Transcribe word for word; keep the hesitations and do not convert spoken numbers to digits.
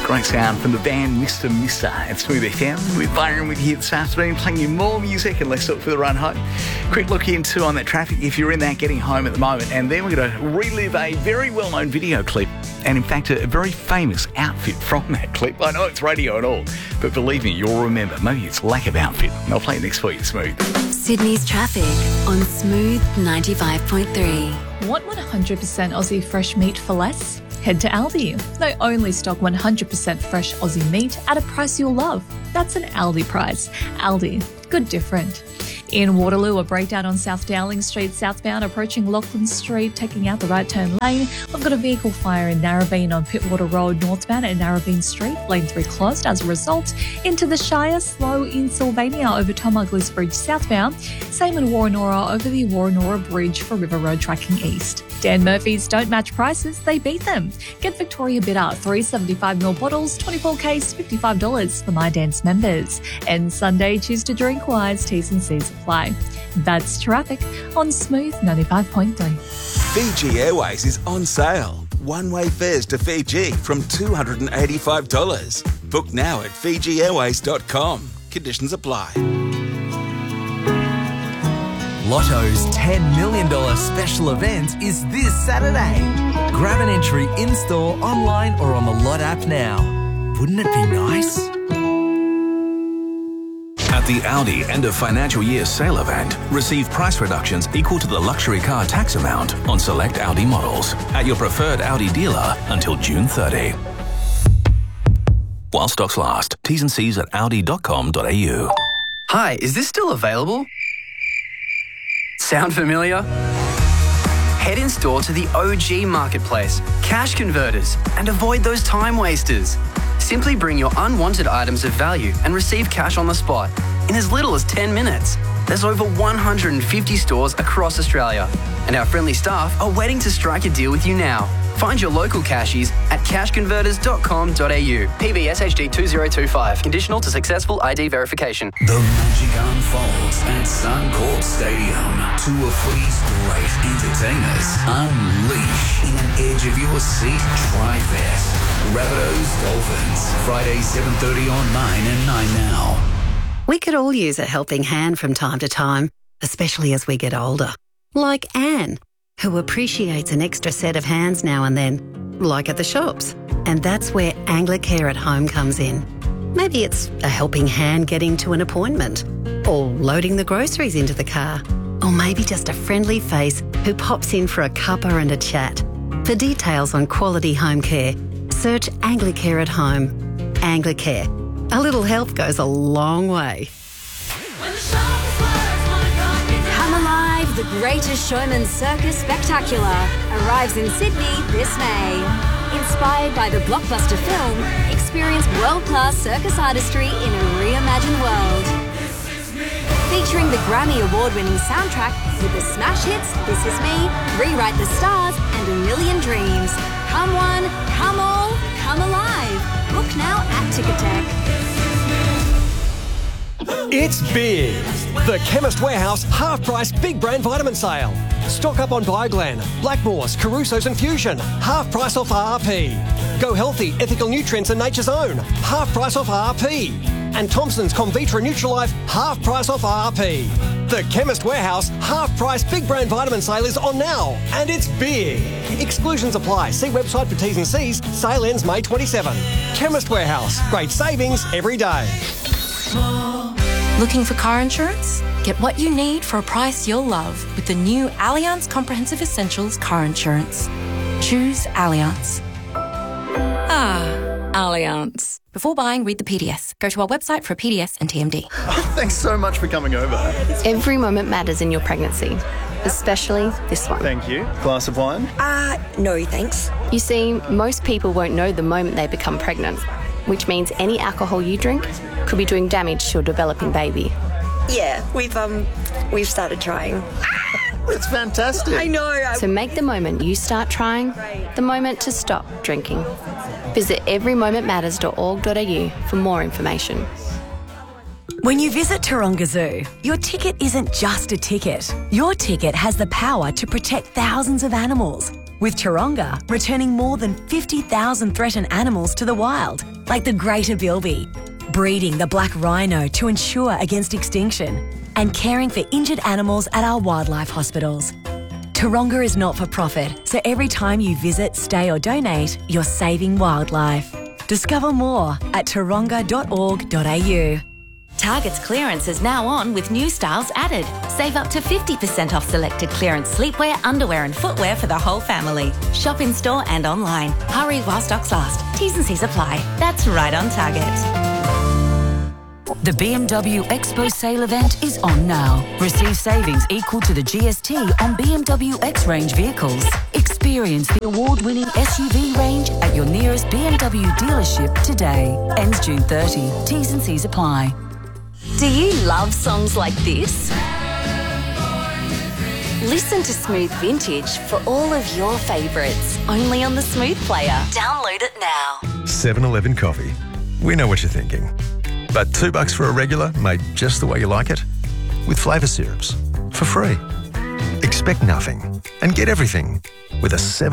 Great sound from the band Mister Mister at Smooth F M with Byron with you here this afternoon, playing you more music and less up for the run home. Quick look into on that traffic if you're in that getting home at the moment. And then we're going to relive a very well-known video clip, and in fact a very famous outfit from that clip. I know it's radio and all, but believe me, you'll remember. Maybe it's lack of outfit. And I'll play it next for you, Smooth. Sydney's traffic on Smooth ninety-five point three. Want one hundred percent Aussie fresh meat for less? Head to Aldi. They only stock one hundred percent fresh Aussie meat at a price you'll love. That's an Aldi price. Aldi, good different. In Waterloo, a breakdown on South Dowling Street southbound approaching Lachlan Street, taking out the right turn lane. We've got a vehicle fire in Narrabeen on Pittwater Road northbound at Narrabeen Street. Lane three closed as a result. Into the Shire, slow in Sylvania over Tom Ugly's Bridge southbound. Same in Warrenora over the Warrenora Bridge for River Road tracking east. Dan Murphy's don't match prices, they beat them. Get Victoria Bitter, three seventy-five ml bottles, twenty-four case, fifty-five dollars for My Dance members. And Sunday, choose to drink wise, T's and C's apply. That's traffic on Smooth ninety-five point three. Fiji Airways is on sale. One-way fares to Fiji from two hundred eighty-five dollars. Book now at fiji airways dot com. Conditions apply. Lotto's ten million dollars special event is this Saturday. Grab an entry in-store, online or on the Lot app now. Wouldn't it be nice? At the Audi end of financial year sale event, receive price reductions equal to the luxury car tax amount on select Audi models at your preferred Audi dealer until June thirtieth. While stocks last. T's and C's at audi dot com dot a u. Hi, is this still available? Sound familiar? Head in store to the O G Marketplace, Cash Converters, and avoid those time wasters. Simply bring your unwanted items of value and receive cash on the spot in as little as ten minutes. There's over one hundred fifty stores across Australia, and our friendly staff are waiting to strike a deal with you now. Find your local cashies at cash converters dot com dot a u. P B S H D two zero two five. Conditional to successful I D verification. The magic unfolds at Suncorp Stadium. Two of footy's great entertainers unleash in an edge of your seat tri-fest. Rabbitohs Dolphins. Friday seven thirty on nine and nine now. We could all use a helping hand from time to time, especially as we get older. Like Anne, who appreciates an extra set of hands now and then, like at the shops. And that's where Anglicare at Home comes in. Maybe it's a helping hand getting to an appointment, or loading the groceries into the car, or maybe just a friendly face who pops in for a cuppa and a chat. For details on quality home care, search Anglicare at Home. Anglicare. A little help goes a long way. Come Alive, the Greatest Showman Circus Spectacular arrives in Sydney this May. Inspired by the blockbuster film, experience world-class circus artistry in a reimagined world. Featuring the Grammy Award-winning soundtrack with the smash hits This Is Me, Rewrite the Stars and A Million Dreams. Come one, come all, come alive. Book now at Ticketek. It's big. The Chemist Warehouse half-price big brand vitamin sale. Stock up on Bioglan, Blackmore's, Caruso's and Fusion. Half price off R R P. Go Healthy, Ethical Nutrients and Nature's Own. Half price off R R P. And Thompson's Comvitra Nutrilife, half price off R R P. The Chemist Warehouse half-price big brand vitamin sale is on now, and it's big. Exclusions apply. See website for T's and C's. Sale ends May twenty-seventh. Chemist Warehouse. Great savings every day. Looking for car insurance? Get what you need for a price you'll love with the new Allianz Comprehensive Essentials car insurance. Choose Allianz. Ah, Allianz. Before buying, read the P D S. Go to our website for a P D S and T M D. Thanks so much for coming over. Every moment matters in your pregnancy, especially this one. Thank you. Glass of wine? Uh, no thanks. You see, most people won't know the moment they become pregnant, which means any alcohol you drink could be doing damage to your developing baby. Yeah, we've um, we've started trying. That's fantastic. I know. I... So make the moment you start trying the moment to stop drinking. Visit every moment matters dot org dot a u for more information. When you visit Taronga Zoo, your ticket isn't just a ticket. Your ticket has the power to protect thousands of animals, with Taronga returning more than fifty thousand threatened animals to the wild. like the greater bilby, breeding the black rhino to ensure against extinction, and caring for injured animals at our wildlife hospitals. Taronga is not for profit, so every time you visit, stay or donate, you're saving wildlife. Discover more at taronga dot org dot a u. Target's clearance is now on with new styles added. Save up to fifty percent off selected clearance sleepwear, underwear and footwear for the whole family. Shop in store and online. Hurry while stocks last. T's and C's apply. That's right on Target. The B M W Expo sale event is on now. Receive savings equal to the G S T on B M W X-Range vehicles. Experience the award-winning S U V range at your nearest B M W dealership today. Ends June thirtieth. T's and C's apply. Do you love songs like this? Listen to Smooth Vintage for all of your favourites, only on the Smooth Player. Download it now. seven eleven Coffee. We know what you're thinking. But two bucks for a regular made just the way you like it? With flavour syrups. For free. Expect nothing and get everything with a seven